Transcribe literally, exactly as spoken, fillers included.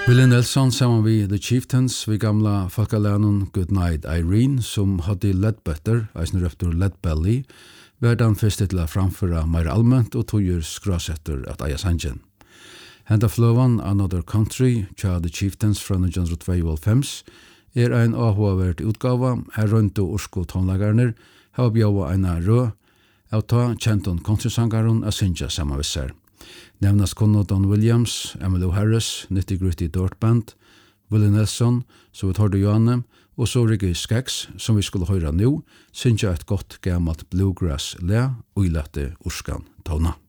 Willie Nelson sammen vi The Chieftains, vi gamla folkalænen Good Night Irene, som hadde Ledbetter, eisen røptur Ledbelly, verdan fyrst til å framføre mer allmänt og togjer skrasetter at eia sangen. Henda fløvan Another Country, tja The Chieftains fra nitjan tjuefem, er ein avhåvert utgava, her rundt og ursko tonlagarner, har bjåa eina rød, av ta kjenton countrysangaron a synja samanvisser. Nevnas kunno Don Williams, Emmylou Harris, Nitty Gritty Dirt Band, Willie Nelson, så vi tar det Johanne, og så Ricky Skaggs, som vi skulle høre nå, synja et godt gammalt bluegrass le, og ilate urskan tona.